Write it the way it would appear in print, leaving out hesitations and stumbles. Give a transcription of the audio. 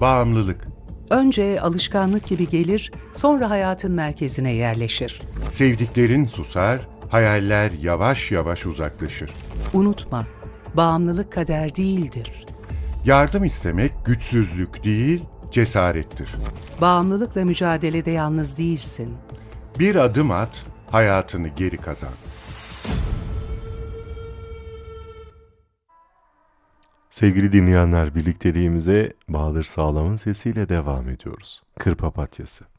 Bağımlılık. Önce alışkanlık gibi gelir, sonra hayatın merkezine yerleşir. Sevdiklerin susar, hayaller yavaş yavaş uzaklaşır. Unutma, bağımlılık kader değildir. Yardım istemek güçsüzlük değil, cesarettir. Bağımlılıkla mücadelede yalnız değilsin. Bir adım at, hayatını geri kazan. Sevgili dinleyenler, birlikteliğimize Bahadır Sağlam'ın sesiyle devam ediyoruz. Kır Papatyası.